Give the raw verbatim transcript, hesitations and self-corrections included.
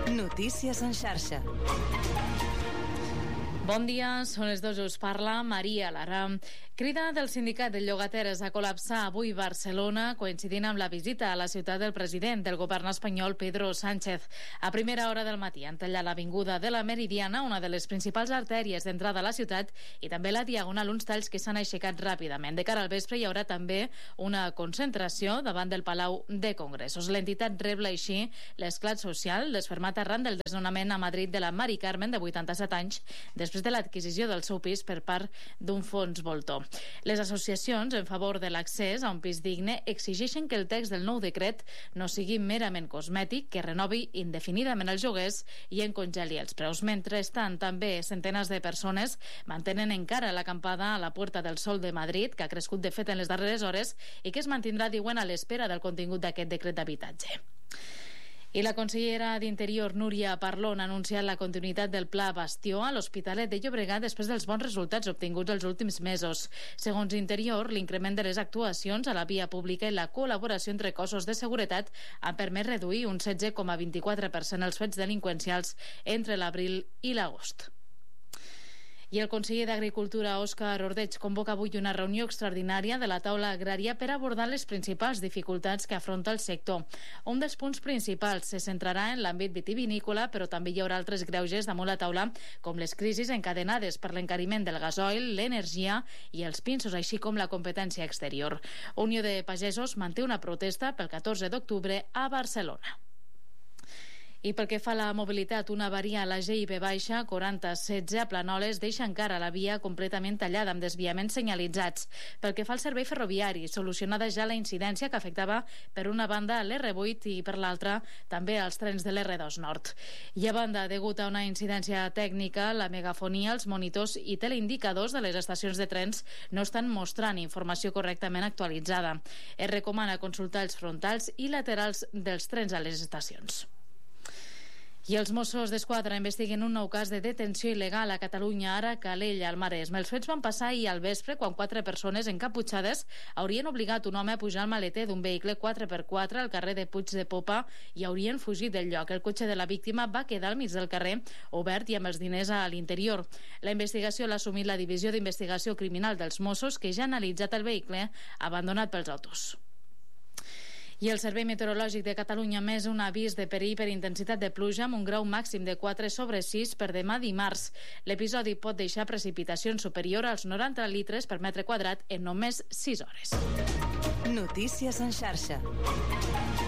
Notícies en xarxa. Bon dia, són les dos, us parla Maria Lara. Crida del sindicat de llogateres a col·lapsar avui Barcelona, coincidint amb la visita a la ciutat del president del govern espanyol, Pedro Sánchez. A primera hora del matí han tallat l'avinguda de la Meridiana, una de les principals artèries d'entrada a la ciutat, i també la Diagonal, uns talls que s'han aixecat ràpidament. De cara al vespre hi haurà també una concentració davant del Palau de Congressos. L'entitat rebla així l'esclat social desfermat arran del desnonament a Madrid de la Mari Carmen, de vuitanta-set anys, després de l'adquisició del seu pis per part d'un fons voltor. Les associacions en favor de l'accés a un pis digne exigeixen que el text del nou decret no sigui merament cosmètic, que renovi indefinidament els lloguers i en congeli els preus. Mentrestant, també centenes de persones mantenen encara l'acampada a la Puerta del Sol de Madrid, que ha crescut de fet en les darreres hores i que es mantindrà, diuen, a l'espera del contingut d'aquest decret d'habitatge. I la consellera d'Interior, Núria Parlon, ha anunciat la continuïtat del Pla Bastió a l'Hospitalet de Llobregat després dels bons resultats obtinguts els últims mesos. Segons Interior, l'increment de les actuacions a la via pública i la col·laboració entre cossos de seguretat han permès reduir un setze coma vint-i-quatre per cent els fets delinqüencials entre l'abril i l'agost. I el conseller d'Agricultura, Òscar Ordeig, convoca avui una reunió extraordinària de la taula agrària per abordar les principals dificultats que afronta el sector. Un dels punts principals se centrarà en l'àmbit vitivinícola, però també hi haurà altres greuges damunt la taula, com les crisis encadenades per l'encariment del gasoil, l'energia i els pinsos, així com la competència exterior. Unió de Pagesos manté una protesta pel catorze d'octubre a Barcelona. I pel que fa a la mobilitat, una avaria a la G I B baixa quaranta setze a Planoles deixa encara la via completament tallada amb desviaments senyalitzats. Pel que fa al servei ferroviari, solucionada ja la incidència que afectava per una banda l'erre vuit i per l'altra també els trens de l'erre dos Nord. I a banda, degut a una incidència tècnica, la megafonia, els monitors i teleindicadors de les estacions de trens no estan mostrant informació correctament actualitzada. Es recomana consultar els frontals i laterals dels trens a les estacions. I els Mossos d'Esquadra investiguen un nou cas de detenció il·legal a Catalunya, ara a Calella, al Maresme. Els fets van passar ahir al vespre quan quatre persones encaputxades haurien obligat un home a pujar al maleter d'un vehicle quatre per quatre al carrer de Puig de Popa i haurien fugit del lloc. El cotxe de la víctima va quedar al mig del carrer, obert i amb els diners a l'interior. La investigació l'ha assumit la Divisió d'Investigació Criminal dels Mossos, que ja ha analitzat el vehicle abandonat pels autors. I el Servei Meteorològic de Catalunya més un avís de perill per intensitat de pluja amb un grau màxim de quatre sobre sis per demà dimarts. L'episodi pot deixar precipitacions superior als noranta litres per metre quadrat en només sis hores. Notícies en xarxa.